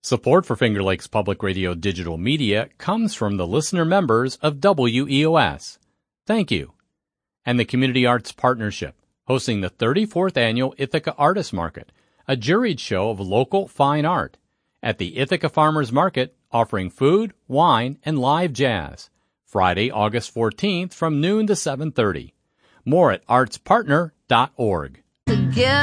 Support for Finger Lakes Public Radio digital media comes from the listener members of WEOS. Thank you. And the Community Arts Partnership, hosting the 34th Annual Ithaca Artist Market, a juried show of local fine art, at the Ithaca Farmers Market, offering food, wine, and live jazz. Friday, August 14th from noon to 7:30. More at artspartner.org.